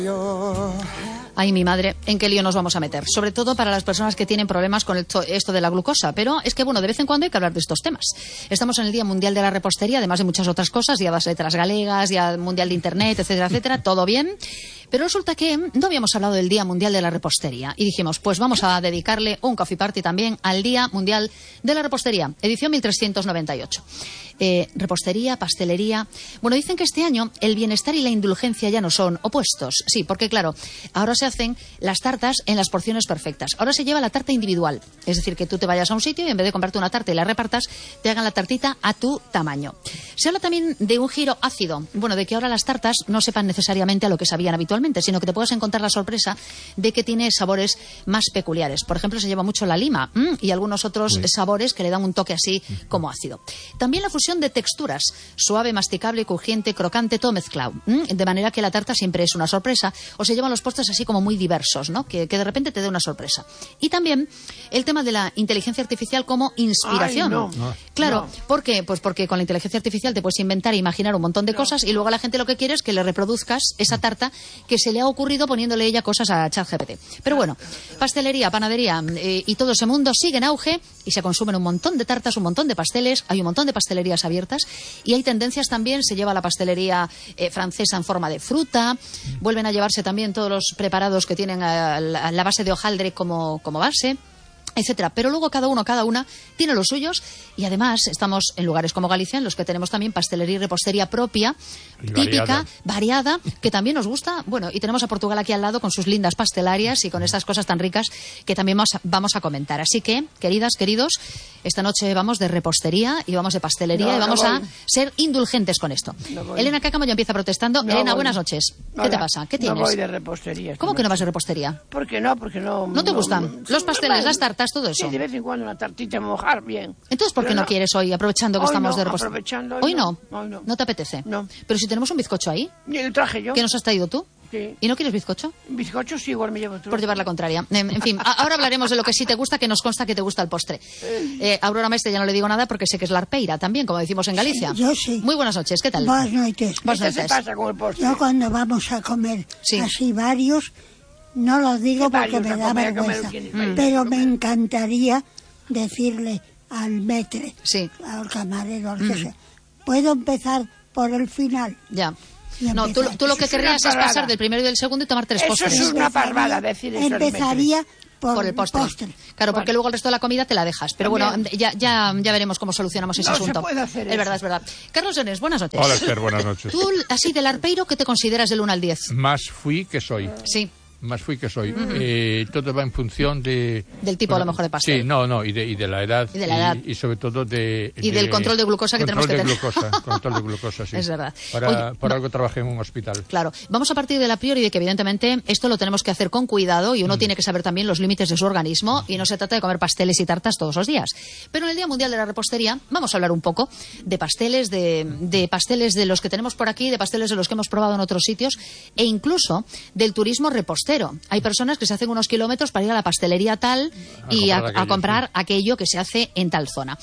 Ay, mi madre, ¿en qué lío nos vamos a meter? Sobre todo para las personas que tienen problemas con esto de la glucosa. Pero es que, bueno, de vez en cuando hay que hablar de estos temas. Estamos en el Día Mundial de la Repostería, además de muchas otras cosas, Día de las Letras Galegas, Día Mundial de Internet, etcétera, etcétera, todo bien. Pero resulta que no habíamos hablado del Día Mundial de la Repostería. Y dijimos, pues vamos a dedicarle un coffee party también al Día Mundial de la Repostería, edición 1398. Repostería, pastelería. Bueno, dicen que este año el bienestar y la indulgencia ya no son opuestos. Sí, porque claro, ahora se hacen las tartas en las porciones perfectas. Ahora se lleva la tarta individual. Es decir, que tú te vayas a un sitio y en vez de comprarte una tarta y la repartas, te hagan la tartita a tu tamaño. Se habla también de un giro ácido. Bueno, de que ahora las tartas no sepan necesariamente a lo que sabían habitualmente, sino que te puedas encontrar la sorpresa de que tiene sabores más peculiares. Por ejemplo, se lleva mucho la lima y algunos otros sabores que le dan un toque así como ácido. También la fusión de texturas, suave, masticable, crujiente, crocante, todo mezclado. De manera que la tarta siempre es una sorpresa, o se llevan los postres así como muy diversos, ¿no? Que de repente te dé una sorpresa. Y también el tema de la inteligencia artificial como inspiración. Ay, no. Claro, No. ¿por qué? Pues porque con la inteligencia artificial te puedes inventar e imaginar un montón de cosas y luego la gente lo que quiere es que le reproduzcas esa tarta que se le ha ocurrido poniéndole ella cosas a ChatGPT. Pero bueno, pastelería, panadería y todo ese mundo sigue en auge y se consumen un montón de tartas, un montón de pasteles, hay un montón de pastelerías abiertas y hay tendencias también, se lleva la pastelería francesa en forma de fruta, vuelven a llevarse también todos los preparados que tienen la base de hojaldre como base, etcétera. Pero luego cada una tiene los suyos y además estamos en lugares como Galicia en los que tenemos también pastelería y repostería propia, típica, variada, que también nos gusta. Bueno, y tenemos a Portugal aquí al lado con sus lindas pastelarias y con estas cosas tan ricas que también vamos a comentar. Así que, queridas, queridos, esta noche vamos de repostería y vamos de pastelería y vamos a ser indulgentes con esto. Elena Cácamo ya empieza protestando. Elena, buenas noches. ¿Qué te pasa? ¿Qué tienes? No voy de repostería. ¿Cómo que no vas de repostería? ¿Por qué no? Porque no... ¿No te gustan los pasteles, las tartas, todo eso? Sí, de vez en cuando una tartita mojar, bien. Entonces, ¿por qué no quieres hoy, aprovechando que Hoy estamos no, de repostería? aprovechando, ¿Hoy no? Hoy no. ¿No te apetece? No. Pero si tenemos un bizcocho ahí, Lo traje yo. ¿qué nos has traído tú? Sí. ¿Y no quieres bizcocho? Bizcocho sí, igual me llevo tú. Por llevar la contraria. En fin, ahora hablaremos de lo que sí te gusta, que nos consta que te gusta el postre. Aurora Maestre ya no le digo nada porque sé que es la arpeira también, como decimos en Galicia. Yo sí. Muy buenas noches, ¿qué tal? Buenas noches. Buenas ¿Qué noches. se pasa con el postre? Yo cuando vamos a comer Sí. así varios, no los digo ¿Qué porque varios me a da comer, a comer? vergüenza. ¿Quiénes vais a Pero comer? me encantaría decirle al maître, Sí. al camarero, al que sea, puedo empezar por el final. Ya. Y No, empezar. tú lo que Eso es una querrías es parvada. pasar del primero y del segundo y tomar tres Eso postres. es una parvada decir eso. al Empezaría Por el postre. Claro, porque luego el resto de la comida te la dejas. Pero bueno, También. ya veremos cómo solucionamos ese No se asunto. puede hacer Es eso. verdad, es verdad. Carlos Jones, buenas noches. Hola, Esther, buenas noches. Tú, así del arpeiro, ¿qué te consideras del 1 al 10? Más fui que soy. Sí. Más fui que soy. Todo va en función de... Del tipo, a lo mejor, de pastel. Sí, no, y de la edad. Y de la edad. Y sobre todo de... Y del control de glucosa que tenemos que tener. Control de glucosa, sí. Es verdad. Por algo trabajé en un hospital. Claro, vamos a partir de la priori de que evidentemente esto lo tenemos que hacer con cuidado y uno tiene que saber también los límites de su organismo y no se trata de comer pasteles y tartas todos los días. Pero en el Día Mundial de la Repostería vamos a hablar un poco de pasteles, de pasteles de los que tenemos por aquí, de pasteles de los que hemos probado en otros sitios e incluso del turismo repostero. Hay personas que se hacen unos kilómetros para ir a la pastelería tal y a comprar aquello que se hace en tal zona.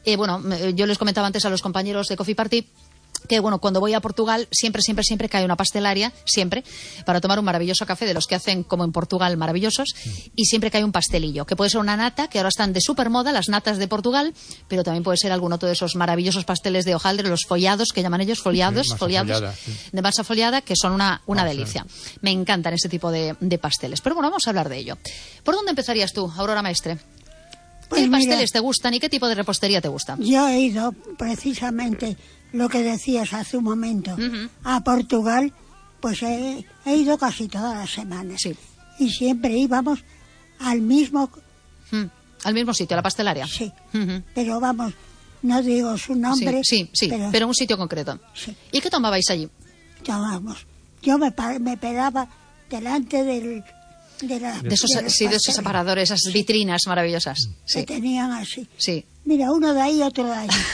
Yo les comentaba antes a los compañeros de Coffee Party que, bueno, cuando voy a Portugal siempre cae una pastelaria, siempre, para tomar un maravilloso café de los que hacen como en Portugal maravillosos, y siempre cae un pastelillo, que puede ser una nata, que ahora están de supermoda, las natas de Portugal, pero también puede ser algún otro de esos maravillosos pasteles de hojaldre, los follados, que llaman ellos, foliados, de masa foliada, que son una delicia. Me encantan ese tipo de pasteles. Pero bueno, vamos a hablar de ello. ¿Por dónde empezarías tú, Aurora Maestre? Pues ¿Qué mira, pasteles te gustan y qué tipo de repostería te gusta? yo he ido precisamente lo que decías hace un momento, a Portugal, pues he ido casi todas las semanas. Sí. Y siempre íbamos al mismo, Al mismo sitio, a la pastelaria. sí, Ujú. pero vamos, no digo su nombre, Sí, pero un sitio concreto. sí, ¿Y qué tomabais allí? vamos. Yo me paraba delante de De esos separadores, esas vitrinas maravillosas. que Sí, tenían así. sí, Mira, uno de ahí, otro de allí.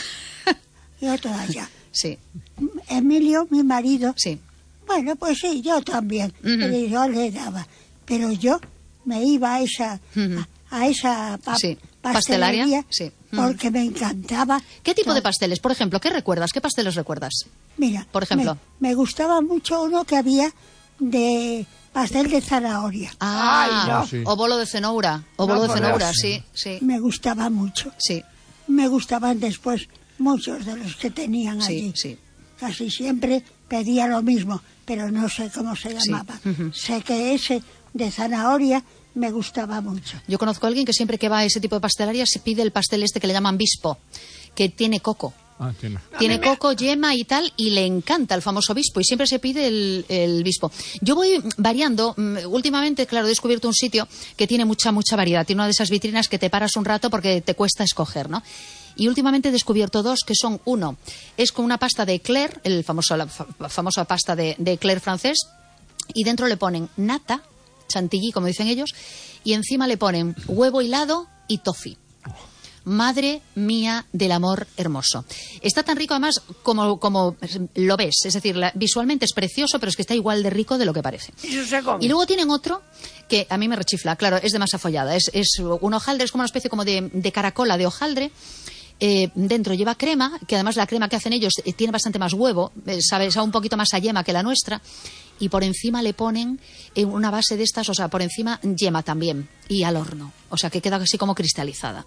Y otro de allá. sí, Emilio, mi marido, sí. bueno, pues sí, yo también. Ujú. Pero yo le daba. Pero yo me iba a esa, Ujú. a esa Sí. pastelería Pastelaria, sí. Ujú. porque me encantaba. ¿Qué tipo de todo. pasteles? Por ejemplo, ¿qué recuerdas? ¿Qué pasteles recuerdas? Mira, por ejemplo? me gustaba mucho uno que había de pastel de zanahoria. Ah, Ay, no. Sí. o bolo de cenoura. O bolo No, de por cenoura, Dios. sí, sí. Me gustaba mucho. Sí, Me gustaban después muchos de los que tenían sí, allí. sí. Casi siempre pedía lo mismo, pero no sé cómo se Sí. llamaba. Ujú. Sé que ese de zanahoria me gustaba mucho. Yo conozco a alguien que siempre que va a ese tipo de pastelería se pide el pastel este que le llaman bispo, que tiene coco. Ah, tiene. Tiene coco, yema y tal, y le encanta el famoso bispo, y siempre se pide el bispo. Yo voy variando. Últimamente, claro, he descubierto un sitio que tiene mucha variedad. Tiene una de esas vitrinas que te paras un rato porque te cuesta escoger, ¿no? Y últimamente he descubierto dos, que son, uno, es con una pasta de eclair, la famosa pasta de eclair francés, y dentro le ponen nata, chantilly, como dicen ellos, y encima le ponen huevo hilado y toffee. Madre mía del amor hermoso. Está tan rico además como lo ves. Es decir, visualmente es precioso, pero es que está igual de rico de lo que parece. Eso se come. Y luego tienen otro que a mí me rechifla. Claro, es de masa follada. Es un hojaldre, es como una especie como de caracola de hojaldre. Dentro lleva crema, que además la crema que hacen ellos tiene bastante más huevo, sabe un poquito más a yema que la nuestra, y por encima le ponen una base de estas, o sea, por encima yema también, y al horno, o sea, que queda así como cristalizada.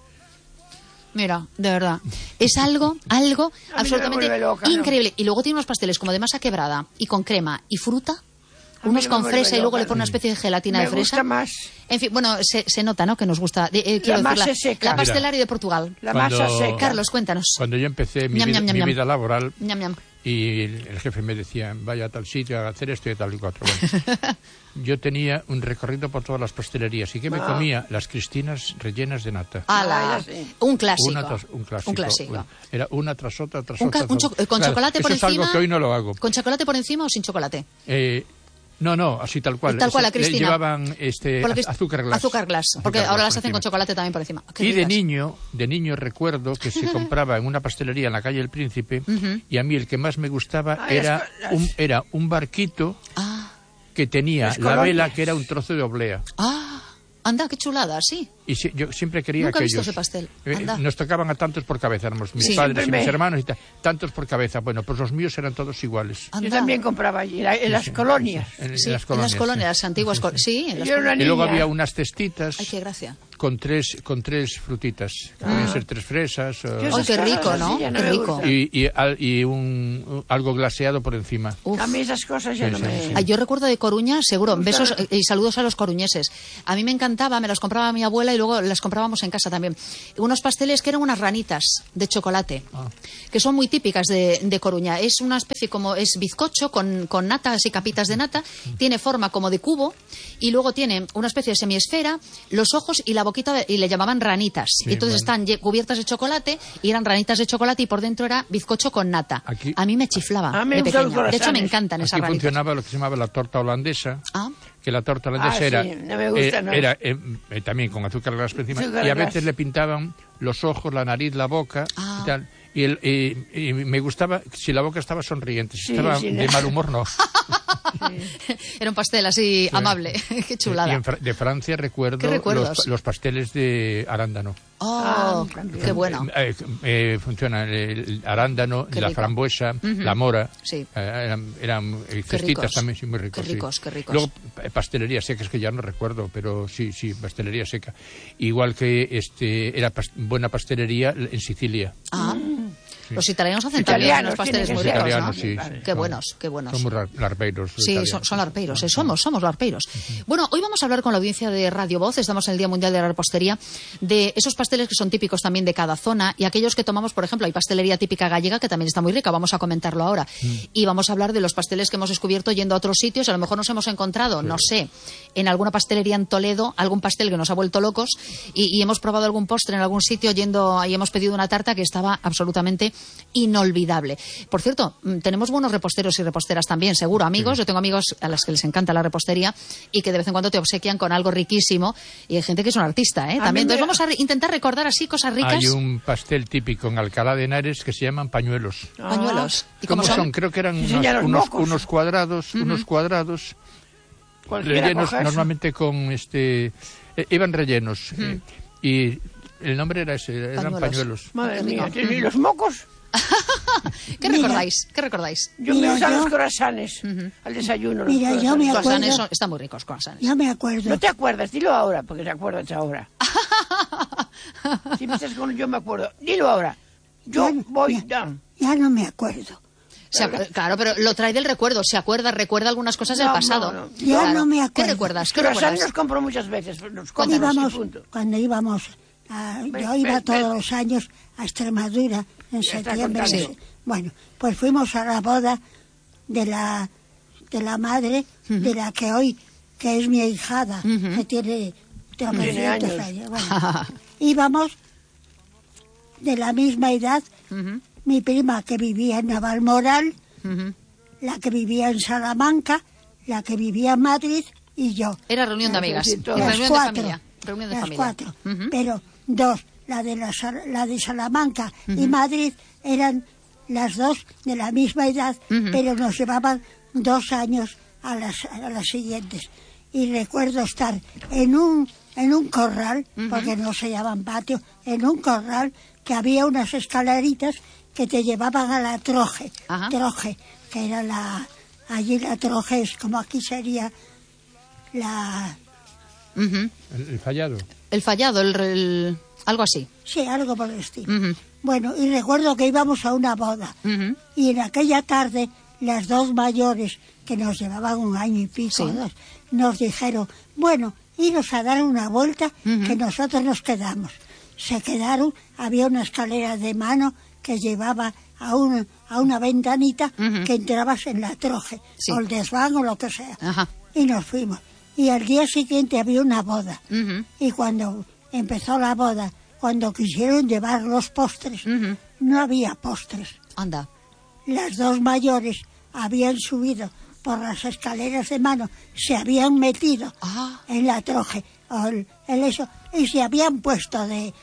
Mira, de verdad, es algo absolutamente vuelve loca, ¿no? increíble. Y luego tiene unos pasteles como de masa quebrada y con crema y fruta, A mí unos no con me vuelve fresa y luego loca. le ponen una especie de gelatina Me de fresa. gusta más En fin, bueno, se nota, ¿no?, que nos gusta. Quiero masa decir, seca. la pastelaria de Portugal. la Cuando- masa seca. Carlos, cuéntanos. Cuando yo empecé mi Ñam, vida, ñam, ñam, mi ñam. vida laboral, Ñam, ñam. y el jefe me decía, vaya a tal sitio a hacer esto y tal y cuatro. Bueno, yo tenía un recorrido por todas las pastelerías y que me comía las cristinas rellenas de nata. ¡Hala! Ah, ya sé. Un clásico. Un clásico. Un clásico. Era una tras otra, tras Un otra. ca- un cho- tras- ¿Con Claro, chocolate por eso encima? es algo que hoy no lo hago. ¿Con chocolate por encima o sin chocolate? No, así tal cual. Tal cual, la Le Cristina. llevaban Porque azúcar glass. Azúcar glass, porque Azúcar ahora glass las hacen encima. con chocolate también por encima. Qué Y de ricas. niño recuerdo que se compraba en una pastelería en la calle El Príncipe y a mí el que más me gustaba Ah, era un barquito Ah, que tenía Las la colonias. vela que era un trozo de oblea. anda, qué chulada, sí. Y yo siempre quería Nunca he visto aquellos. ese pastel. Anda. Nos tocaban a tantos por cabeza, éramos mis Sí. padres y Siempre mis me- hermanos y tantos por cabeza. Bueno, pues los míos eran todos iguales. Anda. Yo también compraba allí, en las colonias. En Sí, las colonias. en las colonias, las antiguas colonias. Sí, en las Yo era una colonias. Y luego niña. había unas cestitas Ay, qué gracia. con tres frutitas. Podían ser 3 fresas. Yo Ay, esas qué cosas rico, así ¿no? ya Qué me rico. gustan. Y algo glaseado por encima. Uf. A mí esas cosas ya Sí, no sí, me... sí. Ay, yo recuerdo de Coruña, seguro, Me besos gusta. y saludos a los coruñeses. A mí me encantaba, me las compraba mi abuela y luego las comprábamos en casa también. Unos pasteles que eran unas ranitas de chocolate, que son muy típicas de Coruña. Es una especie como, es bizcocho con natas y capitas de nata, tiene forma como de cubo y luego tiene una especie de semiesfera, los ojos y la boquita, y le llamaban ranitas. Sí, y entonces bueno. están cubiertas de chocolate y eran ranitas de chocolate y por dentro era bizcocho con nata. Aquí- A mí me chiflaba A mí me de gustan pequeña. los De hecho, me croissants. encantan esas Aquí ranitas. funcionaba lo que se llamaba la torta holandesa. Ah. Que la torta holandesa Ah, era, sí, no me gusta, no. era también con azúcar glass por encima, Azúcar y a glass. veces le pintaban los ojos, la nariz, la boca Ah. y tal. Y me gustaba si la boca estaba sonriente, si Sí, estaba sí, de no. mal humor no. Era un pastel así amable. Qué chulada. Y de Francia ¿Qué recuerdo recuerdos? los pasteles de arándano. Oh, también. qué bueno. Funciona el arándano, Qué la rico. frambuesa, la mora. Sí. Eran Qué cestitas ricos. también, sí, muy ricos. Qué sí. ricos, qué ricos. Luego, pastelería seca, es que ya no recuerdo, pero sí, pastelería seca. Igual que era buena pastelería en Sicilia. Ah. Los italianos hacen también Italianos unos pasteles tienen muy que ser. ricos, ¿no? Italianos, sí. Qué buenos, qué buenos. Son muy larpeiros. los Sí, italianos. son larpeiros, somos larpeiros. Bueno, hoy vamos a hablar con la audiencia de Radio Voz, estamos en el Día Mundial de la Repostería, de esos pasteles que son típicos también de cada zona y aquellos que tomamos, por ejemplo, hay pastelería típica gallega que también está muy rica, vamos a comentarlo ahora. Y vamos a hablar de los pasteles que hemos descubierto yendo a otros sitios, a lo mejor nos hemos encontrado, no sé, en alguna pastelería en Toledo, algún pastel que nos ha vuelto locos y hemos probado algún postre en algún sitio yendo y hemos pedido una tarta que estaba absolutamente inolvidable. Por cierto, tenemos buenos reposteros y reposteras también, seguro, amigos. Yo tengo amigos a los que les encanta la repostería y que de vez en cuando te obsequian con algo riquísimo y hay gente que es un artista, ¿eh? También. Entonces vamos a intentar recordar así cosas ricas. Hay un pastel típico en Alcalá de Henares que se llaman pañuelos. Pañuelos. ¿Y ¿Cómo cómo son? Creo que eran Sí, ya los mocos. unos cuadrados, Cualquiera rellenos coja eso. normalmente con iban rellenos y el nombre era ese, eran Pañuelos. pañuelos. Madre Qué mía, rico. ¿y los mocos? ¿Qué recordáis? ¿Qué recordáis? Yo me usan los croissants al desayuno. Mira, los yo me croissants. acuerdo. Croissants están muy ricos, croissants. Ya me acuerdo. No te acuerdas, dilo ahora, porque te acuerdas ahora. Si me estás con yo me acuerdo, dilo ahora. Yo voy down. Ya no me acuerdo. Claro, pero lo trae del recuerdo, recuerda algunas cosas del No, pasado. no. Ya Claro. no me ¿Qué acuerdo. recuerdas? ¿Qué Croissants recuerdas? los compro muchas veces. Los compro, Íbamos, y punto. cuando íbamos, yo iba todos los años a Extremadura en Ya está septiembre. contando. Sí. Bueno, pues fuimos a la boda de la madre de la que hoy, que es mi ahijada, que tiene Tiene años. años. Bueno, íbamos de la misma edad, mi prima que vivía en Navalmoral, la que vivía en Salamanca, la que vivía en Madrid y yo. Era reunión de amigas, Sí, todo. Las reunión de cuatro. familia. Reunión de Las familia. cuatro. Ujú. Pero dos, la de Salamanca y Madrid, eran las dos de la misma edad, pero nos llevaban 2 años a las siguientes. Y recuerdo estar en un corral, porque no se llaman patio, en un corral que había unas escaleritas que te llevaban a la Troje. Ajá. Troje, que era allí la Troje es como aquí sería la... Ujú. El fallado. El fallado, algo así. Sí, algo por el estilo. Ujú. Bueno, y recuerdo que íbamos a una boda. Ujú. Y en aquella tarde, las dos mayores, que nos llevaban 1 año y pico, Sí. 2, nos dijeron, bueno, iros a dar una vuelta, que nosotros nos quedamos. Se quedaron, había una escalera de mano que llevaba a una ventanita que entrabas en la Troje, Sí. o el desván o lo que sea. Ajá. Y nos fuimos. Y al día siguiente había una boda. Ujú. Y cuando empezó la boda, cuando quisieron llevar los postres, no había postres. Anda. Las dos mayores habían subido por las escaleras de mano, se habían metido Ah. en la Troje, o el eso, y se habían puesto de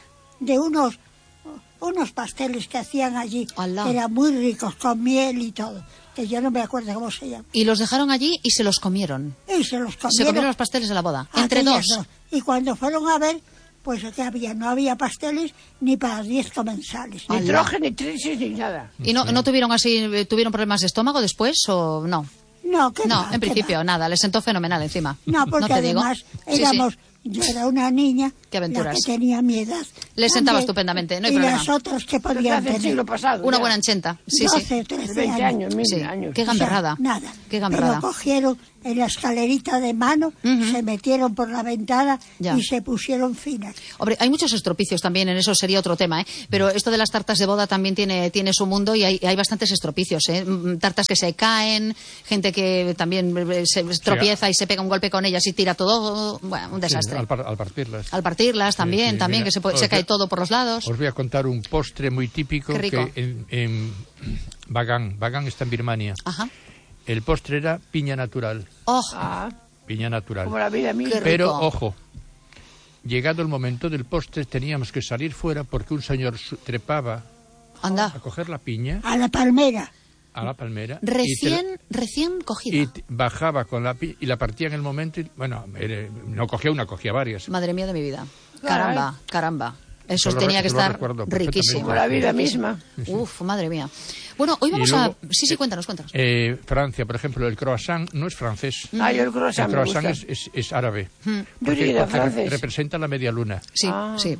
unos pasteles que hacían allí, Alá. que eran muy ricos, con miel y todo, que yo no me acuerdo cómo se llama. Y los dejaron allí y se los comieron. Y se los comieron. Se comieron los pasteles de la boda. Entre aquellas dos. Y cuando fueron a ver, pues que había, no había pasteles ni para 10 comensales. Ni Alá. trógeno, ni trisis, ni nada. ¿Y no tuvieron tuvieron problemas de estómago después o no? No, que No, va, en que principio va. nada, les sentó fenomenal encima. No, porque te digo. además Sí, sí. éramos, yo era una niña, Qué aventuras. la que tenía mi edad. Les sentaba También, estupendamente, no hay y problema. las otras que Pero podían hace el tener siglo pasado. Una ya. buena enchenta. Sí, 12, sí. 13 20 años, 1000 Sí. años. Qué gamberrada. O sea, nada. Qué gamberrada. Pero cogieron en la escalerita de mano, se metieron por la ventana Ya. y se pusieron finas. Hombre, hay muchos estropicios también, en eso sería otro tema, ¿eh? Pero esto de las tartas de boda también tiene su mundo y hay bastantes estropicios, ¿eh? Tartas que se caen, gente que también se tropieza y se pega un golpe con ellas y tira todo, bueno, un desastre. Sí, al partirlas. Al partirlas también, sí, mira, que se os cae voy- todo por los lados. Os voy a contar un postre muy típico Qué rico. que en Bagan está en Birmania. Ajá. El postre era piña natural. Oh, Ah, Piña natural. como la vida misma. Qué Pero, rico. ojo, llegado el momento del postre teníamos que salir fuera porque un señor trepaba anda. a coger la piña A la palmera. a la palmera Recién cogida. y bajaba con la piña y la partía en el momento. Bueno, no cogía una, cogía varias. Madre mía de mi vida. Caray. Caramba. Eso Eso lo tenía que eso lo estar recuerdo perfectamente. riquísimo. Como la vida misma. Uf, madre mía. Bueno, hoy Y vamos luego, a... Sí, cuéntanos. Francia, por ejemplo, el croissant no es francés. Ah, yo el croissant El me croissant gusta. es árabe. Mm. Porque, Yo diría porque francés. representa la media luna. Sí, Ah. sí.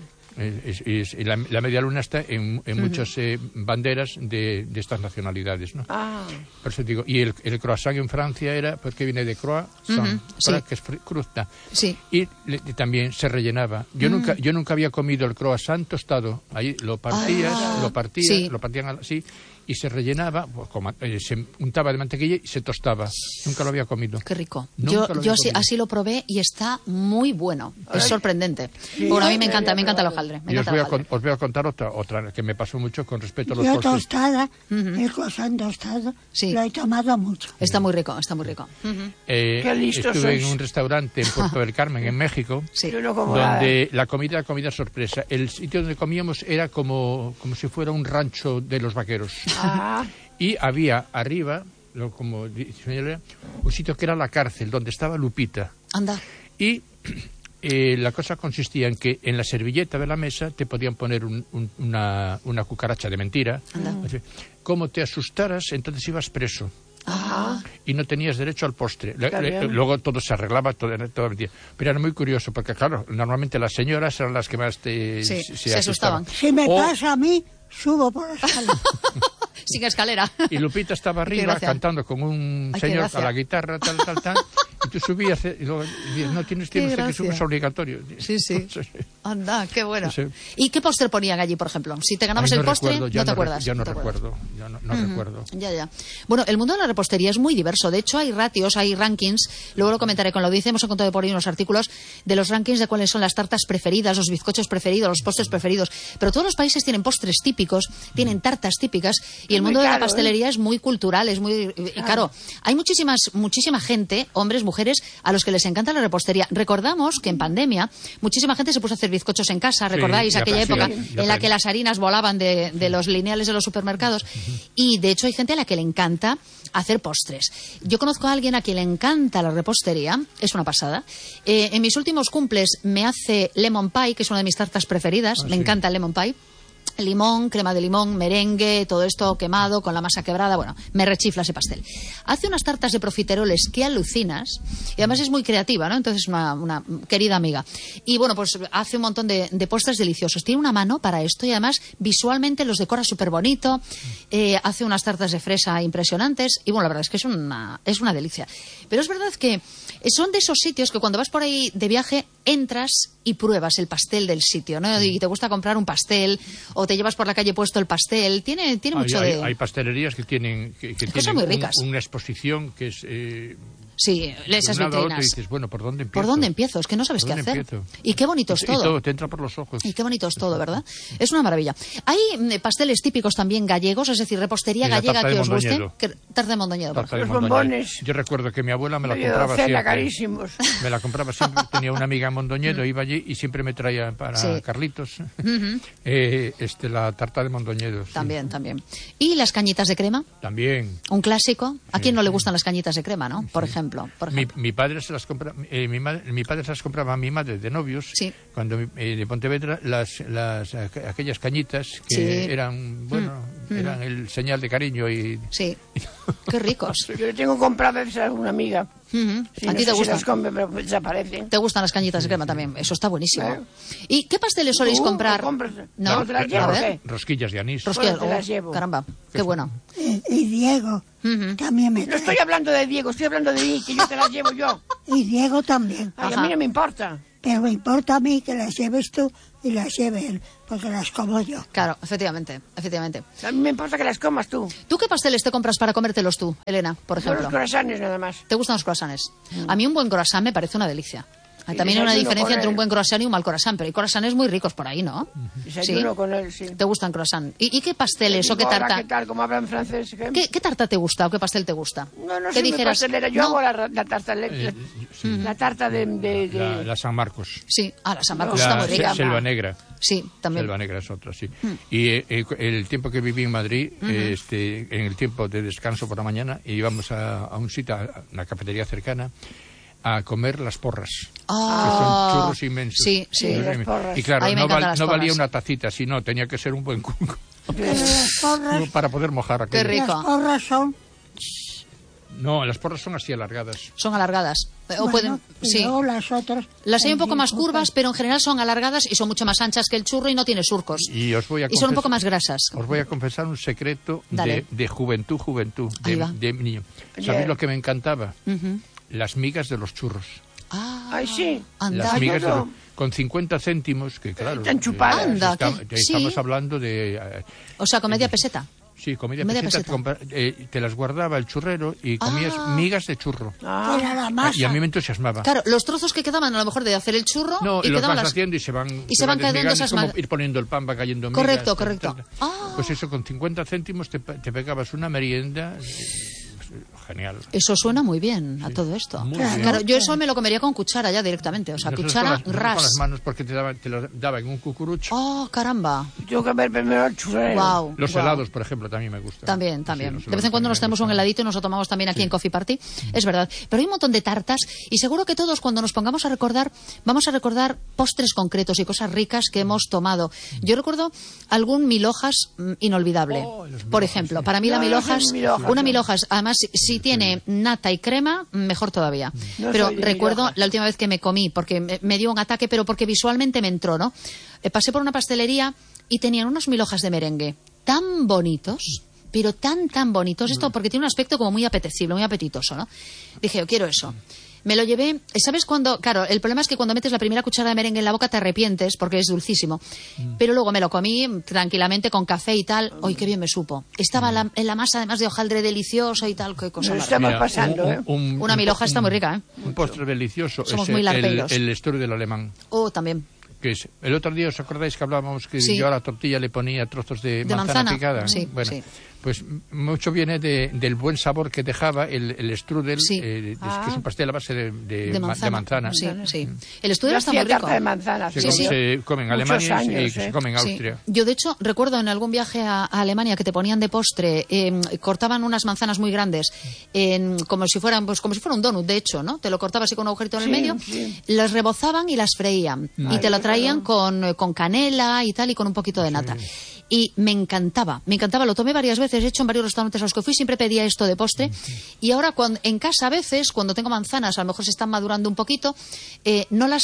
Y la media luna está en muchas banderas de estas nacionalidades, ¿no? Ah, Por eso digo, y el croissant en Francia era porque viene de croissant, sí. que es crusta. Sí. Y también se rellenaba. Yo nunca había comido el croissant tostado. Ahí lo partías, Sí. lo partían así y se rellenaba, pues, se untaba de mantequilla y se tostaba. Nunca lo había comido. Qué rico. Nunca Yo lo había comido. así lo probé y está muy bueno. Es sorprendente. Bueno, a mí me encanta el hojaldre. Me Y os encanta voy, el hojaldre. os voy a contar otra que me pasó mucho con respecto a los Yo postres. tostada, el croissant tostado, Sí. lo he tomado mucho. Está muy rico, está muy rico. Ujú. Qué listos Estuve sois. en un restaurante en Puerto del Carmen, en México, Sí. yo no como nada. donde la comida era comida sorpresa. El sitio donde comíamos era como si fuera un rancho de los vaqueros. Ah, Y había arriba, como dice señora, un sitio que era la cárcel, donde estaba Lupita. Anda. Y La cosa consistía en que en la servilleta de la mesa te podían poner una cucaracha de mentira. Como te asustaras, entonces ibas preso. Ajá. Y no tenías derecho al postre. Luego todo se arreglaba, todo mentira. Pero era muy curioso, porque claro, normalmente las señoras eran las que más se asustaban. Si me pasa a mí, subo por la escalera. Sin escalera. Y Lupita estaba arriba cantando con un señor a la guitarra, tal. Y tú subías y luego no tiene usted que subir, es obligatorio. Sí. Anda, qué bueno. Sí. ¿Y qué postre ponían allí, por ejemplo? Si te ganabas el postre, ¿no te acuerdas? Ya no recuerdo. Ya. Bueno, el mundo de la repostería es muy diverso. De hecho, hay ratios, hay rankings. Luego lo comentaré con la audiencia. Hemos encontrado por ahí unos artículos de los rankings de cuáles son las tartas preferidas, los bizcochos preferidos, los postres preferidos. Pero todos los países tienen postres típicos, tienen tartas típicas. Y el mundo de la pastelería es muy cultural, es muy... Claro, hay muchísima gente, hombres, mujeres, a los que les encanta la repostería. Recordamos que en pandemia muchísima gente se puso a hacer bizcochos en casa, ¿recordáis aquella época en la que las harinas volaban de los lineales de los supermercados? Y de hecho hay gente a la que le encanta hacer postres. Yo conozco a alguien a quien le encanta la repostería, es una pasada. En mis últimos cumples me hace lemon pie, que es una de mis tartas preferidas, me encanta el lemon pie. Limón, crema de limón, merengue, todo esto quemado con la masa quebrada, bueno, me rechifla ese pastel. Hace unas tartas de profiteroles que alucinas y además es muy creativa, ¿no? Entonces una querida amiga. Y bueno, pues hace un montón de postres deliciosos. Tiene una mano para esto y además visualmente los decora súper bonito. Hace unas tartas de fresa impresionantes y bueno, la verdad es que es una delicia. Pero es verdad que son de esos sitios que cuando vas por ahí de viaje entras y pruebas el pastel del sitio, ¿no? Y te gusta comprar un pastel o te llevas por la calle puesto el pastel. Tiene mucho de... Hay pastelerías que tienen muy ricas. Una exposición que es... Sí, esas vitrinas. Y dices, bueno, ¿por dónde empiezo? ¿Por dónde empiezo? Es que no sabes qué hacer. Y qué bonito es todo. Y todo te entra por los ojos. Y qué bonito es todo, ¿verdad? Es una maravilla. Hay pasteles típicos también gallegos, es decir, repostería gallega que os guste. Tarta de Mondoñedo. Los bombones. Yo recuerdo que mi abuela me la compraba siempre. Carísimos. Me la compraba siempre. Tenía una amiga en Mondoñedo, iba allí y siempre me traía para Carlitos la tarta de Mondoñedo. Sí. También. ¿Y las cañitas de crema? También. Un clásico. ¿A quién no le gustan las cañitas de crema, no? Por ejemplo. Mi padre se las compraba, mi padre se las compraba a mi madre de novios cuando de Pontevedra aquellas cañitas que eran eran el señal de cariño y qué ricos. Yo le tengo compradas a una amiga. ¿A ti te gustan? Si compre, pero desaparecen. ¿Te gustan las cañitas de crema también? Eso está buenísimo. ¿Y qué pasteles soléis comprar? No, te las llevo, rosquillas de anís. Te las llevo. Caramba, qué bueno. Y Diego también me trae. No estoy hablando de Diego, estoy hablando de mí, que yo te las llevo yo. Y Diego también. Ay, a mí no me importa. Pero me importa a mí que las lleves tú y las lleve él, porque las como yo. Claro, efectivamente. A mí me importa que las comas tú. ¿Tú qué pasteles te compras para comértelos tú, Elena, por ejemplo? Los croissants nada más. ¿Te gustan los croissants? A mí un buen croissant me parece una delicia. También hay una diferencia entre un buen croissant y un mal croissant, pero hay croissants muy ricos por ahí, ¿no? Desayuno con él, sí. ¿Te gustan croissants? ¿Y qué pasteles o qué tarta? ¿Qué tal? ¿Cómo hablan francés? ¿Qué tarta te gusta o qué pastel te gusta? No soy muy pastelera. Yo hago la tarta la tarta de... La San Marcos. Sí, la San Marcos está muy rica. Selva Negra. Sí, también. Selva Negra es otra, sí. Y el tiempo que viví en Madrid, en el tiempo de descanso por la mañana, íbamos a un sitio, a una cafetería cercana, a comer las porras, que son churros inmensos. Sí. Las porras. Y claro, no valía una tacita, sino tenía que ser un buen cuco para poder mojar aquello. Qué rico. Las porras son... No, las porras son así alargadas. Son alargadas. Luego las otras... Las hay un poco más curvas, pero en general son alargadas y son mucho más anchas que el churro y no tiene surcos. Y son un poco más grasas. Os voy a confesar un secreto de juventud, de niño. ¿Sabéis lo que me encantaba? Las migas de los churros. Ay, sí. Las migas con 50 céntimos, que claro... Están chupadas. Estamos hablando de... O sea, con media peseta. Sí, con media peseta. Te las guardaba el churrero y comías migas de churro. Era la masa. Y a mí me entusiasmaba. Claro, los trozos que quedaban a lo mejor de hacer el churro... No, y los vas haciendo y se van cayendo esas como ir poniendo el pan, va cayendo migas. Correcto. Pues eso, con 50 céntimos te pegabas una merienda... genial. Eso suena muy bien a todo esto. Claro, yo eso me lo comería con cuchara ya directamente. O sea, Nosotros cuchara, con ras. las manos porque te lo daba en un cucurucho. Oh, caramba. Tengo que ver primero el churrero. Wow. Los helados, por ejemplo, también me gustan. También. Sí, De vez en cuando nos tenemos un heladito y nos lo tomamos también aquí en Coffee Party. Es verdad. Pero hay un montón de tartas y seguro que todos cuando nos pongamos a recordar, vamos a recordar postres concretos y cosas ricas que hemos tomado. Yo recuerdo algún mil hojas inolvidable. Por ejemplo, para mí la mil hojas, una mil hojas, además si tiene nata y crema, mejor todavía. Pero recuerdo la última vez que me comí, porque me dio un ataque, pero porque visualmente me entró, ¿no? Pasé por una pastelería y tenían unos mil hojas de merengue tan bonitos, pero tan bonitos, esto porque tiene un aspecto como muy apetecible, muy apetitoso, ¿no? Dije, yo quiero eso. Me lo llevé, ¿sabes cuándo? Claro, el problema es que cuando metes la primera cuchara de merengue en la boca te arrepientes porque es dulcísimo. Pero luego me lo comí tranquilamente con café y tal. ¡Ay, qué bien me supo! Estaba en la masa además de hojaldre delicioso y tal, qué cosa. Nos estamos pasando, una mil hoja está muy rica, ¿eh? Un postre delicioso. Somos es muy larpeiros. el strudel alemán. Oh, también. Que es, el otro día, ¿os acordáis que hablábamos que yo a la tortilla le ponía trozos de manzana picada? Sí, bueno, sí. pues mucho viene del buen sabor que dejaba el strudel, que es un pastel a base de manzana. Sí. El strudel está muy rico. De manzana, se come en Alemania y se come en Austria. Yo, de hecho, recuerdo en algún viaje a Alemania que te ponían de postre, cortaban unas manzanas muy grandes, como si fuera un donut, de hecho, ¿no? Te lo cortabas así con un agujerito en el medio, las rebozaban y las freían. Y te lo traían con canela y tal, y con un poquito de nata. Y me encantaba, lo tomé varias veces, he hecho en varios restaurantes a los que fui, siempre pedía esto de postre, y ahora en casa a veces, cuando tengo manzanas, a lo mejor se están madurando un poquito, no las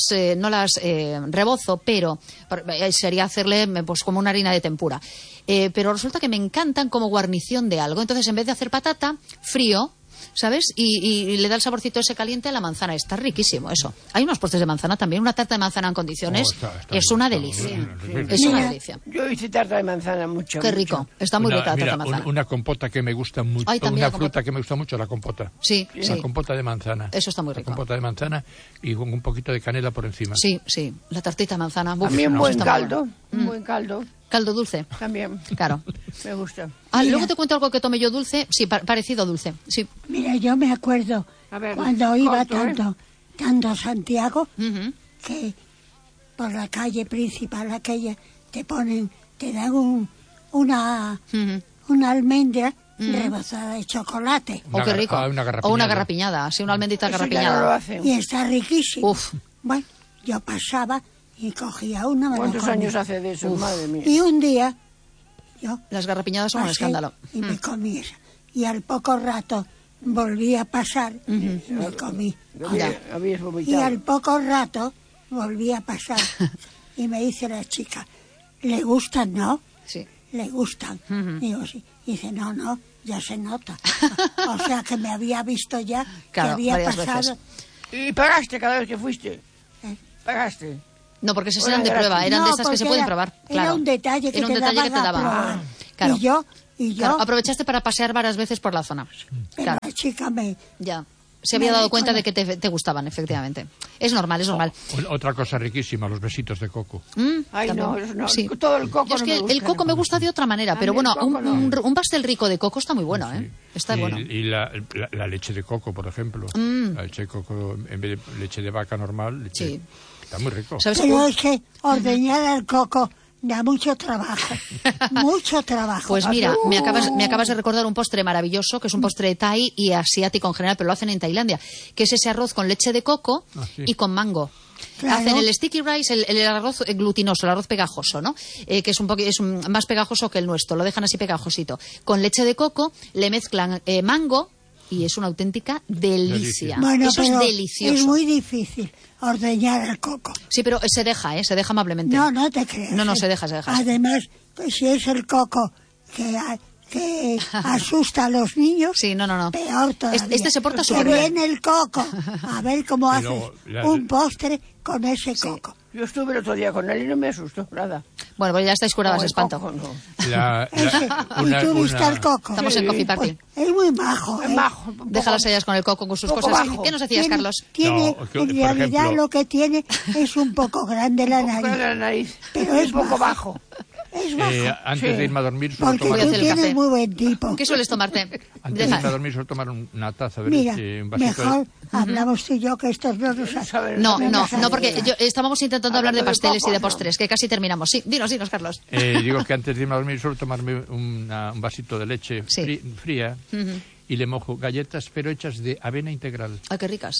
rebozo, pero sería hacerle pues como una harina de tempura, pero resulta que me encantan como guarnición de algo, entonces en vez de hacer patata, frío, ¿sabes? Y le da el saborcito ese caliente a la manzana. Está riquísimo eso. Hay unos postres de manzana también. Una tarta de manzana en condiciones es una delicia. Es una delicia. Yo hice tarta de manzana mucho. Qué rico. Está muy rica la tarta de manzana. Una compota que me gusta mucho. Una fruta que me gusta mucho, la compota. Sí. La compota de manzana. Eso está muy rico. La compota de manzana y con un poquito de canela por encima. Sí. La tartita de manzana. También un buen caldo. Un buen caldo. Caldo dulce. También. Claro. Me gusta. Luego te cuento algo que tomé yo dulce. Sí, parecido dulce. Sí. Mira, yo me acuerdo cuando iba tanto a Santiago, que por la calle principal aquella te dan una almendra rebozada de chocolate. Qué rico. O una garrapiñada. Sí, una almendrita garrapiñada. Y está riquísimo. Uf. Bueno, yo pasaba y cogía una. ¿Cuántos años hace de eso? Madre mía. Y un día yo las garrapiñadas son un escándalo. Y me comí esa. Y al poco rato volví a pasar y me comí. Habías y al poco rato volví a pasar y me dice la chica, ¿le gustan, no? Sí. ¿Le gustan? Digo, sí. Y dice, no, ya se nota. O sea que me había visto ya, claro, que había pasado. Veces. ¿Y pagaste cada vez que fuiste? ¿Pagaste? No, porque esas eran de prueba, eran de esas que se pueden probar. Claro. Era un detalle que te daba. Claro. Y yo claro, aprovechaste para pasear varias veces por la zona. Pero claro. la chica se había dado cuenta de que te gustaban, efectivamente. Es normal. Otra cosa riquísima, los besitos de coco. Ay, no, sí. Todo el coco. Es que el coco me gusta de otra manera, pero bueno, un pastel rico de coco está muy bueno, ¿eh? Está bueno. Y la leche de coco, por ejemplo. La leche de coco, en vez de leche de vaca normal, está muy rico. Pero es que ordeñar el coco da mucho trabajo, mucho trabajo. Pues mira, me acabas de recordar un postre maravilloso, que es un postre thai y asiático en general, pero lo hacen en Tailandia, que es ese arroz con leche de coco y con mango. Claro. Hacen el sticky rice, el arroz glutinoso, el arroz pegajoso, ¿no? Que es más pegajoso que el nuestro, lo dejan así pegajosito. Con leche de coco le mezclan mango y es una auténtica delicia. Bueno, eso es delicioso. Es muy difícil ordeñar el coco. Sí, pero se deja amablemente. No te creas. No, se deja. Además, si es el coco que asusta a los niños, no. peor todavía. Este se porta súper bien. Viene el coco, a ver cómo haces un postre con ese coco. Yo estuve el otro día con él y no me asustó nada. Bueno, pues ya estáis curadas de espanto. Coco, no. ¿Y tú viste al coco? Estamos en Coffee Party. Pues es muy majo. Es majo. Déjalas ellas con el coco, con sus cosas. Bajo. ¿Qué nos decías, Carlos? En realidad lo que tiene es un poco grande la nariz. Grande la nariz. Pero es un poco bajo. Antes de irme a dormir suelo Porque tomar... tú hacer el tienes café. muy buen tipo. ¿Qué sueles tomarte? Antes de irme a dormir suelo tomar una taza de Mira, leche, un vasito mejor hablamos tú y yo, que estos no nos saben. No, porque estábamos intentando hablar de pasteles y de postres, que casi terminamos. Sí, dinos, Carlos. Digo que antes de irme a dormir suelo tomarme un vasito de leche fría y le mojo galletas, pero hechas de avena integral. Ay, qué ricas.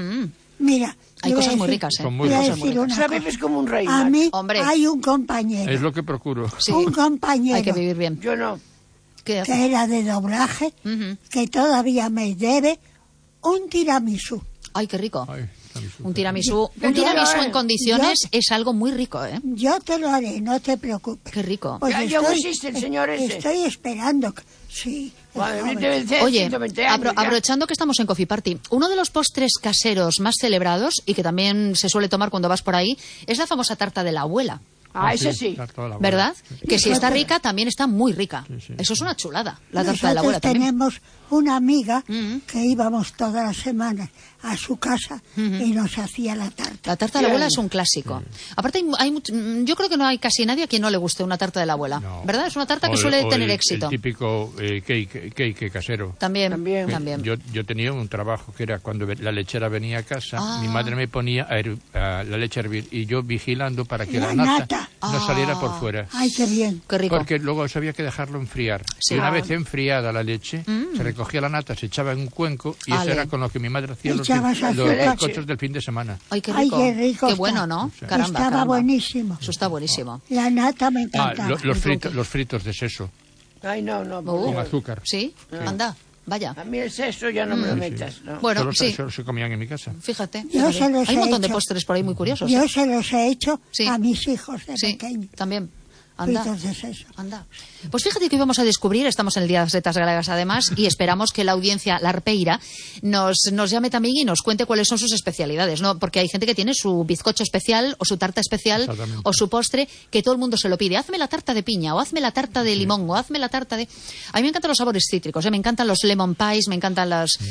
Mira, Hay cosas muy ricas, ¿eh? Son muy voy a ricas. decir una O sea, cosa. vives como un rey. A mí Hombre. hay un compañero, Es lo que procuro. Sí, un compañero hay que vivir bien. Yo no. ¿Qué hace? que era de doblaje, Ujú. que todavía me debe un tiramisú. Ay, qué rico. Ay, está muy súper. Un tiramisú Yo- en condiciones es algo muy rico, ¿eh? Yo te lo haré, no te preocupes. Qué rico. Pues Ya existe el señor ese. Estoy esperando. Sí. es Madre mía, joven. debe ser Oye, 120 años ya. aprovechando que estamos en Coffee Party, uno de los postres caseros más celebrados y que también se suele tomar cuando vas por ahí es la famosa tarta de la abuela. Ese sí. Tarta de la abuela. ¿Verdad? Que si está Nosotros- rica, también está muy rica. sí. Eso es una chulada, la tarta de la abuela Nosotros también. tenemos una amiga Ujú. que íbamos todas las semanas a su casa y nos hacía la tarta. La tarta de la abuela es un clásico. Aparte, yo creo que no hay casi nadie a quien no le guste una tarta de la abuela. No. ¿Verdad? Es una tarta que O suele o tener el éxito. típico cake casero. También. También. Yo tenía un trabajo que era cuando la lechera venía a casa, Ah. mi madre me ponía a la leche a hervir y yo vigilando para que La la nata nata. no saliera por fuera. Ay, qué bien. Qué rico. Porque luego eso había que dejarlo enfriar. Sí. Y una Ah. vez enfriada la leche, se recogía la nata, se echaba en un cuenco y Ale. eso era con lo que mi madre hacía los Echabas azúcar. bizcochos del fin de semana. Ay, qué Ay, rico. qué rico. Qué está. bueno, ¿no? Sí. Caramba, Estaba caramba. buenísimo. Eso está buenísimo. La nata me Ah, encantaba. los fritos de seso Ay, no. con azúcar. ¿Sí? Anda, vaya. A mí el sexo ya no me lo metas. ¿no? Bueno, Solo, sí. solo se comían en mi casa. Fíjate. Yo fíjate. se los Hay un he montón de hecho. postres por ahí muy curiosos. Yo ¿eh? se los he hecho Sí. a mis hijos de Sí, pequeño. también. Anda. Fritos de seso. Anda. Pues fíjate que hoy vamos a descubrir, estamos en el Día de las Letras Galegas además, y esperamos que la audiencia, la arpeira, nos llame también y nos cuente cuáles son sus especialidades, ¿no? Porque hay gente que tiene su bizcocho especial, o su tarta especial, Exactamente. o su postre, que todo el mundo se lo pide. Hazme la tarta de piña, o hazme la tarta de limón, o hazme la tarta de... A mí me encantan los sabores cítricos, ¿eh? Me encantan los lemon pies, me encantan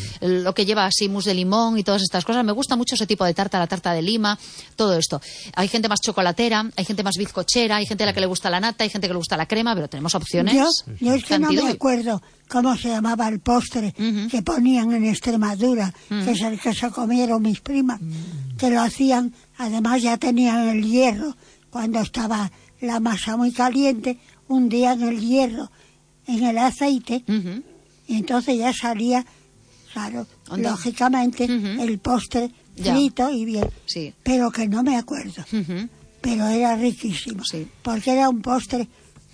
lo que lleva así mousse de limón y todas estas cosas. Me gusta mucho ese tipo de tarta, la tarta de lima, todo esto. Hay gente más chocolatera, hay gente más bizcochera, hay gente a la que le gusta la nata, hay gente que le gusta la crema, pero tenemos opciones. Yo es que no me Cantidad. acuerdo cómo se llamaba el postre que ponían en Extremadura, que es el que se comieron mis primas, que lo hacían, además ya tenían el hierro, cuando estaba la masa muy caliente, hundían el hierro en el aceite Ujú. y entonces ya salía, claro, Anda. lógicamente, Ujú. el postre Ya. frito y bien, Sí. pero que no me acuerdo. Ujú. Pero era riquísimo, Sí. porque era un postre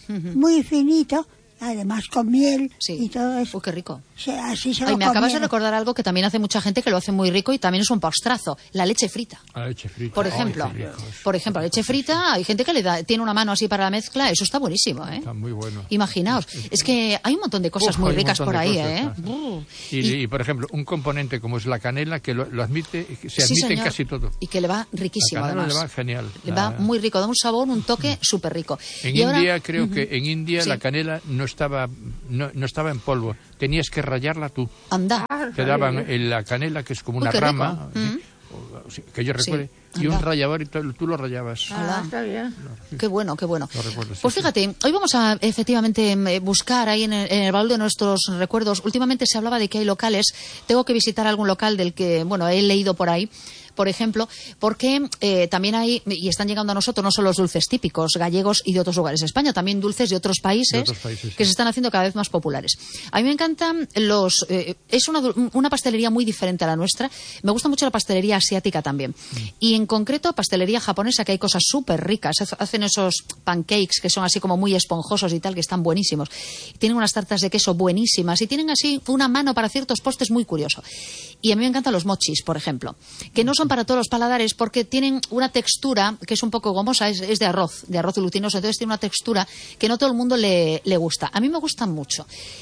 muy finito, además con miel Sí. y todo eso. Uy, qué rico. Así se Ay, lo me acabas de comieron. recordar algo que también hace mucha gente que lo hace muy rico y también es un postrazo, la leche frita. A la leche frita. Por Ay, ejemplo, qué ricos. la leche frita, hay gente que tiene una mano así para la mezcla, eso está buenísimo, ¿eh? Está muy bueno. Imaginaos, es que hay un montón de cosas Uf, muy hay un ricas montón por de ahí, cosas, ¿eh? claro. Y, por ejemplo, un componente como es la canela, que lo admite, se Sí, admite en señor. casi todo. Y que le va riquísimo, La canela además. le va genial. Le va muy rico, da un sabor, un toque súper rico. En Y ahora- India, creo que en India Sí. la canela no estaba en polvo. Tenías que rallarla tú. Anda. Te daban la canela, que es como Uy, una qué rico. rama, así, que yo recuerde, y anda. un rallador y tú lo rallabas. Ala. Está bien. Qué bueno, qué bueno. Lo recuerdo, sí, Pues sí. fíjate, hoy vamos a efectivamente buscar ahí en el baúl de nuestros recuerdos. Últimamente se hablaba de que hay locales, tengo que visitar algún local del que, bueno, he leído por ahí, por ejemplo, porque también hay, y están llegando a nosotros no solo los dulces típicos gallegos y de otros lugares de España, también dulces de otros países, De otros países, que sí. se están haciendo cada vez más populares. A mí me encantan es una pastelería muy diferente a la nuestra. Me gusta mucho la pastelería asiática también. Y en concreto pastelería japonesa, que hay cosas súper ricas. Hacen esos pancakes que son así como muy esponjosos y tal, que están buenísimos. Tienen unas tartas de queso buenísimas y tienen así una mano para ciertos postres muy curioso. Y a mí me encantan los mochis, por ejemplo, que no son para todos los paladares porque tienen una textura que es un poco gomosa, es de arroz glutinoso, entonces tiene una textura que no todo el mundo le gusta. A mí me gustan mucho.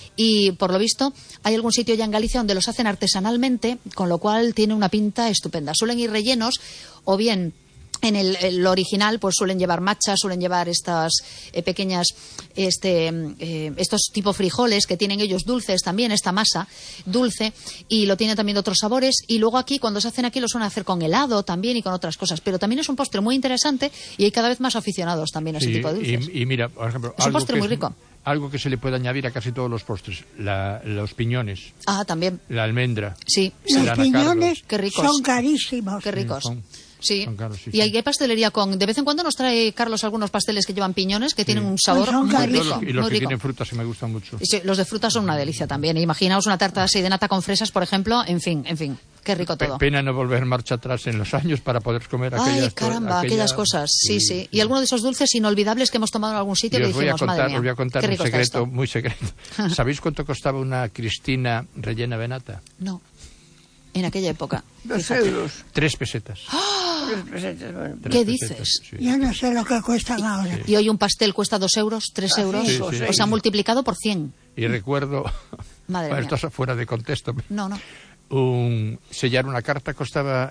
Y por lo visto hay algún sitio ya en Galicia donde los hacen artesanalmente, con lo cual tiene una pinta estupenda. Suelen ir rellenos o bien lo original pues suelen llevar matcha, suelen llevar estas pequeñas estos tipo frijoles que tienen ellos dulces también, esta masa dulce, y lo tienen también de otros sabores, y luego aquí cuando se hacen aquí lo suelen hacer con helado también y con otras cosas, pero también es un postre muy interesante y hay cada vez más aficionados también a ese tipo de dulces. Y mira, por ejemplo, es un postre muy rico. Algo que se le puede añadir a casi todos los postres, los piñones. También. La almendra. Sí. Los piñones qué ricos. son carísimos. Qué ricos. Sí. Caros, sí, y hay pastelería con... De vez en cuando nos trae Carlos algunos pasteles que llevan piñones, que tienen un sabor muy rico. Y los muy que rico. tienen frutas que me gustan mucho. Sí, los de frutas son una delicia también. Imaginaos una tarta así de nata con fresas, por ejemplo. En fin. Qué rico todo. Pena no volver marcha atrás en los años para poder comer aquellas cosas. Sí. Y alguno de esos dulces inolvidables que hemos tomado en algún sitio que dijimos, madre mía. Os voy a contar un secreto muy secreto. ¿Sabéis cuánto costaba una cristina rellena de nata? No. En aquella época. 2 euros. 3 pesetas. 3 pesetas, bueno. ¿Qué dices? Sí. Yo no sé lo que cuestan ahora. Sí. Y hoy un pastel cuesta 2 euros, 3 euros. Sí. O sea, multiplicado por 100. Y recuerdo... Madre mía. Esto es fuera de contexto. No. Sellar una carta costaba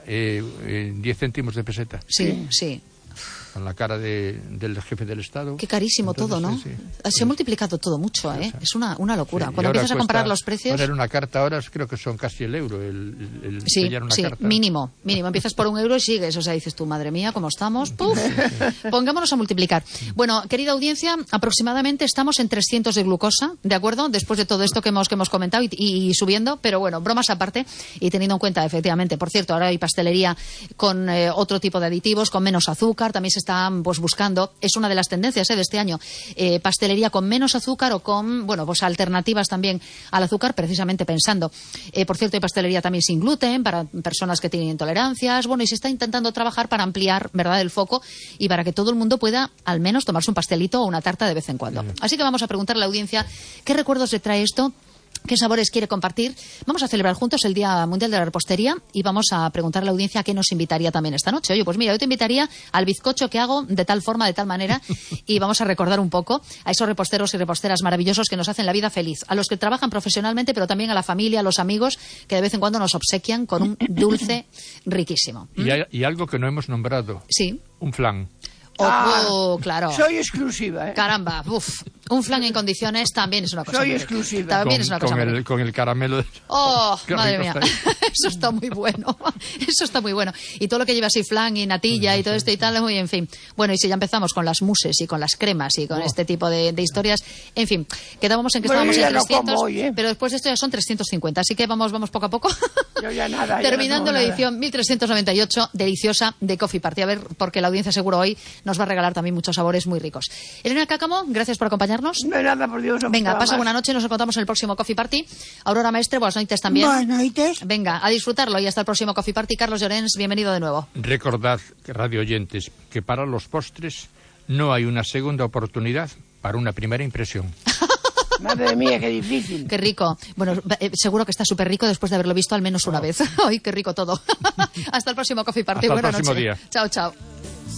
10 céntimos de peseta. Sí. Con la cara del jefe del Estado. Qué carísimo. Entonces, todo, ¿no? Sí. Se ha multiplicado todo mucho, ¿eh? Es una locura. Sí. Cuando empiezas a comparar los precios... Poner una carta ahora creo que son casi el euro, el sellar una carta. Mínimo. Empiezas por 1 euro y sigues. O sea, dices tú, madre mía, ¿cómo estamos? ¡Puf! Pongámonos a multiplicar. Bueno, querida audiencia, aproximadamente estamos en 300 de glucosa, ¿de acuerdo? Después de todo esto que hemos comentado y subiendo, pero bueno, bromas aparte y teniendo en cuenta, efectivamente, por cierto, ahora hay pastelería con otro tipo de aditivos, con menos azúcar, también se están pues buscando, es una de las tendencias de este año, pastelería con menos azúcar o con, pues alternativas también al azúcar, precisamente pensando. Por cierto, hay pastelería también sin gluten para personas que tienen intolerancias, y se está intentando trabajar para ampliar, ¿verdad?, el foco y para que todo el mundo pueda al menos tomarse un pastelito o una tarta de vez en cuando. Así que vamos a preguntarle a la audiencia qué recuerdos le trae esto. ¿Qué sabores quiere compartir? Vamos a celebrar juntos el Día Mundial de la Repostería y vamos a preguntarle a la audiencia a qué nos invitaría también esta noche. Oye, pues mira, yo te invitaría al bizcocho que hago de tal forma, de tal manera, y vamos a recordar un poco a esos reposteros y reposteras maravillosos que nos hacen la vida feliz, a los que trabajan profesionalmente, pero también a la familia, a los amigos, que de vez en cuando nos obsequian con un dulce riquísimo. Y algo que no hemos nombrado. Sí. Un flan. Claro. Soy exclusiva, ¿eh? Caramba, un flan en condiciones también es una cosa. Soy exclusiva. También es una cosa. Con el caramelo. Madre mía. Eso está muy bueno. Eso está muy bueno. Y todo lo que lleva así flan y natilla y todo esto y tal, en fin. Bueno, y si ya empezamos con las muses y con las cremas y con este tipo de historias, en fin, quedábamos en que estábamos en 300, hoy, pero después de esto ya son 350, así que vamos poco a poco. Yo ya nada. Terminando la edición 1398, deliciosa, de Coffee Party. A ver, porque la audiencia seguro hoy nos va a regalar también muchos sabores muy ricos. Elena Cáccamo, gracias por acompañarnos. No hay nada, por Dios. Venga, pasa buena noche, nos encontramos en el próximo Coffee Party. Aurora Maestre, buenas noches también. Buenas noches. Venga, a disfrutarlo y hasta el próximo Coffee Party. Carlos Llorens, bienvenido de nuevo. Recordad, radio oyentes, que para los postres no hay una segunda oportunidad para una primera impresión. Madre mía, qué difícil. Qué rico. Bueno, seguro que está súper rico después de haberlo visto al menos una vez. Ay, qué rico todo. Hasta el próximo Coffee Party. Hasta el Buenas próximo noches. día. Chao, chao.